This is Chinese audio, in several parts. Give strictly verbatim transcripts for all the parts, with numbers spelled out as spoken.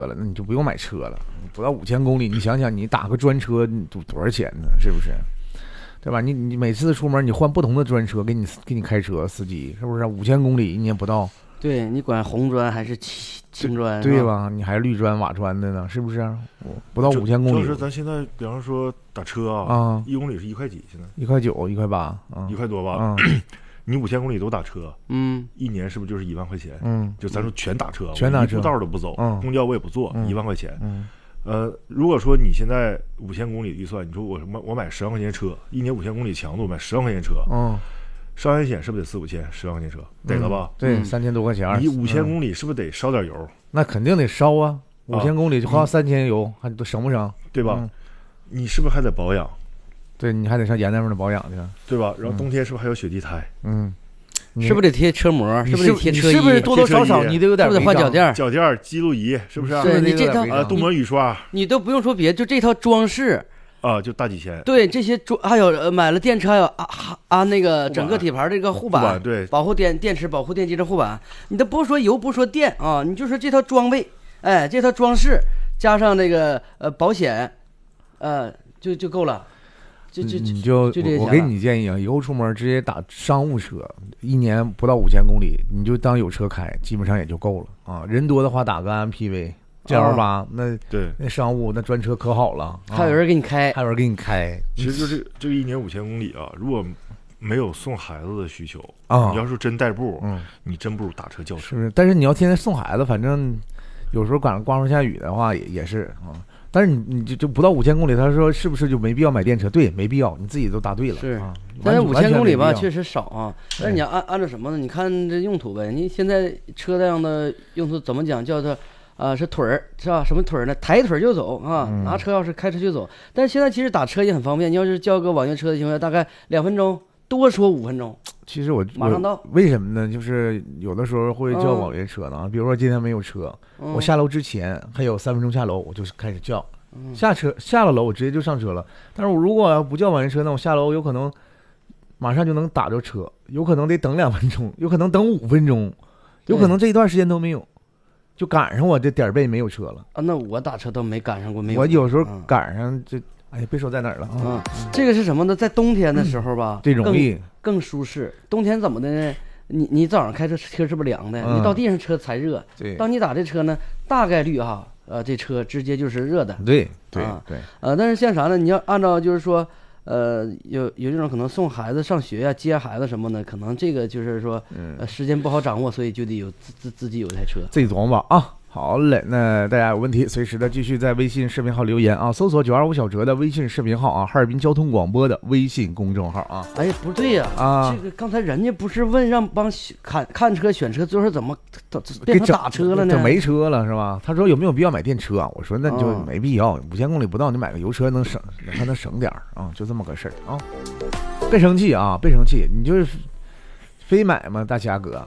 了，那你就不用买车了。不到五千公里，你想想，你打个专车你多多少钱呢？是不是？对吧？你你每次出门你换不同的专车，给你给你开车司机，是不是？五千公里一年不到。 对，你管红砖还是青砖？ 对吧？你还是绿砖瓦砖的呢，是不是？不到五千公里。 就是咱现在，比方说打车啊， 啊， 一公里是一块几？现在一块九，一块八， 一块多吧？ 嗯， 你五千公里都打车， 嗯， 一年是不是就是一万块钱？ 嗯， 就咱说全打车， 全打车， 一步道都不走， 嗯， 公交我也不坐，一万块钱。 嗯， 呃，如果说你现在五千公里预算，你说我买我买十万块钱车，一年五千公里强度买十万块钱车， 嗯。 上险险是不是得四五千？十万块钱车得了吧？ 嗯、对，嗯、三千多块钱。 你五千公里是不是得烧点油？ 嗯、那肯定得烧啊！五千公里就花三千油，还都省不省？ 对吧？嗯、你是不是还得保养？ 对，你还得上严那边的保养去， 对吧？然后冬天是不是还有雪地胎？ 嗯， 是不是得贴车膜？是不是得贴车衣？ 是不是多多少少你都有点是不是得换脚垫？ 脚垫、记录仪是不是？ 对，你这套啊，镀膜雨刷， 你都不用说别，就这套装饰。 啊，就大几千。 对，这些装还有呃买了电池，还有啊啊那个整个铁盘这个护板， 护板对， 保护电电池、保护电机的护板，你都不说油，不说电啊，你就说这套装备，哎，这套装饰加上那个呃保险，呃，就就够了。就就你就就我给你建议啊，以后出门直接打商务车，一年不到五千公里，你就当有车开，基本上也就够了啊。人多的话打个 M P V。G L 八那对那商务那专车可好了， 还有人给你开， 还有人给你开。 其实就这这个一年五千公里啊，如果没有送孩子的需求啊， 你要是真代步， 嗯， 你真不如打车叫车。 是不是？但是你要天天送孩子，反正有时候赶上刮风下雨的话，也也是啊。但是你你就就不到五千公里，他说是不是就没必要买电车？对，没必要，你自己都答对了。 是啊， 但是五千公里吧，确实少啊。但是你要按按照什么呢？你看这用途呗。你现在车辆的用途怎么讲？叫做。啊，是腿儿是吧？什么腿儿呢？抬腿就走啊！ 嗯、 拿车钥匙开车就走。但是现在其实打车也很方便，你要是叫个网约车的情况下，大概两分钟，多说五分钟。 其实我马上到。 为什么呢？就是有的时候会叫网约车呢。嗯、比如说今天没有车， 嗯、 我下楼之前还有三分钟下楼，我就开始叫。 嗯、 下车下了楼，我直接就上车了。但是我如果不叫网约车，那我下楼有可能马上就能打着车，有可能得等两分钟，有可能等五分钟，有可能这一段时间都没有。就赶上我这点儿背没有车了啊！那我打车都没赶上过，没有。 我有时候赶上就，嗯、哎呀，别说在哪儿了啊、 嗯！这个是什么呢？在冬天的时候吧， 这、嗯、容易更舒适。冬天怎么的呢？你你早上开车车是不是凉的？ 嗯、 你到地上车才热。 对。 当你打这车呢，大概率哈，呃，这车直接就是热的。 对对、 啊、 对。 呃，但是像啥呢？你要按照就是说。呃，有有这种可能送孩子上学呀、啊、接孩子什么的，可能这个就是说，呃，时间不好掌握，所以就得有自自自己有一台车， 自己琢磨吧啊。好嘞，那大家有问题随时的继续在微信视频号留言啊，搜索九二五小哲的微信视频号啊，哈尔滨交通广播的微信公众号啊。 哎，不对呀、啊， 啊， 这个刚才人家不是问让帮看看车选车，最后怎么变成打车了呢？ 没车了是吧？他说有没有必要买电车啊？我说那你就没必要，五千公里不到，你买个油车能省，还能省点啊，就这么个事儿啊。别生气啊，别生气，你就是非买嘛，大侠哥啊。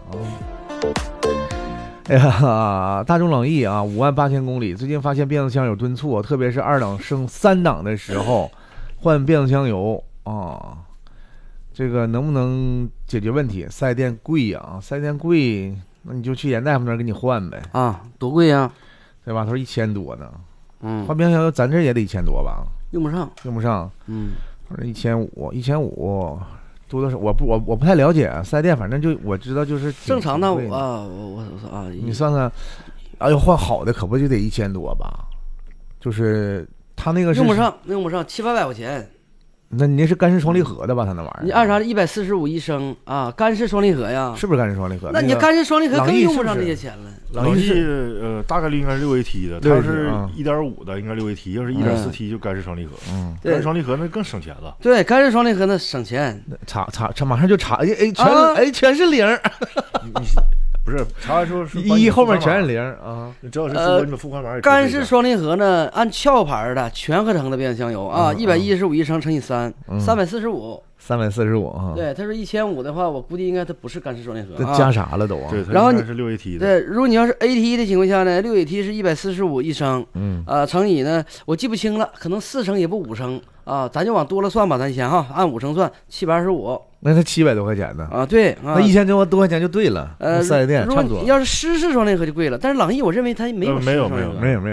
哎呀，大众朗逸啊，五万八千公里，最近发现变速箱有顿挫，特别是二档升三档的时候，换变速箱油啊，这个能不能解决问题？四 S 店贵呀、啊，四 S 店贵，那你就去严大夫那儿给你换呗。 啊，多贵呀、啊， 对吧？他说一千多呢， 嗯， 换变速箱油咱这也得一千多吧？ 用不上， 用不上， 嗯， 他说一千五，一千五。多多少我不我我不太了解四 S 店，反正就我知道就是正常的啊，我我我啊， 你算算，哎呦换好的可不就得一千多吧？就是他那个是用不上，用不上七八百块钱。 那你那是干式双离合的吧？他那玩意儿， 你按啥？一百四十五一升啊，干式双离合呀？ 是不是干式双离合？ 那你干式双离合更用不上这些钱了。 朗逸呃大概率应该是六 A T 的，它要是一点五的应该六 A T， 要是一点四 T 就干式双离合。嗯，干式双离合那更省钱了。 对，干式双离合那省钱。 查查查，马上就查，哎哎全哎全是零。 你不是查完之后是一后面全是零啊！ 你只要是说你的付款码。 干式双离合呢，按壳牌的全合成的变速箱油啊，一百一十五一升乘以三，三百四十五。 三百四十五啊。 对，他说一千五的话，我估计应该它不是干式双离合， 这加啥了都啊？ 对， 然后你是六 A T 的。 对，如果你要是 A T 的情况下呢，六 A T 是一百四十五一升， 嗯啊、呃，乘以呢，我记不清了，可能四升也不五升啊，咱就往多了算吧，咱先哈，按五升算，七百二十五。 那才七百多块钱呢啊，对，啊、 那一千多多块钱就对了。 呃， 四 S 店差不多。 要是湿式双离合就贵了，但是朗逸我认为它没有没有没有没有没有。